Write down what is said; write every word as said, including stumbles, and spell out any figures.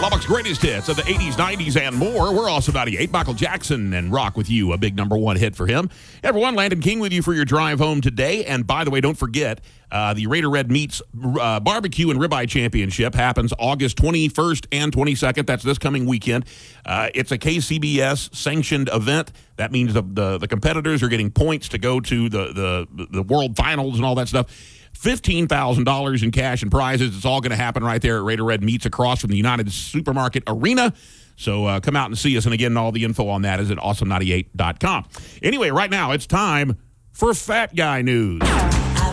Lubbock's greatest hits of the eighties, nineties, and more. We're also ninety-eight. Michael Jackson and Rock with You, a big number one hit for him. Everyone, Landon King with you for your drive home today. And by the way, don't forget, uh, the Raider Red Meats uh, Barbecue and Ribeye Championship happens August twenty-first and twenty-second. That's this coming weekend. Uh, it's a K C B S sanctioned event. That means the, the, the competitors are getting points to go to the, the, the world finals and all that stuff. fifteen thousand dollars in cash and prizes. It's all going to happen right there at Raider Red Meats across from the United Supermarket Arena. So uh, come out and see us. And again, all the info on that is at awesome ninety-eight dot com. Anyway, right now it's time for Fat Guy News.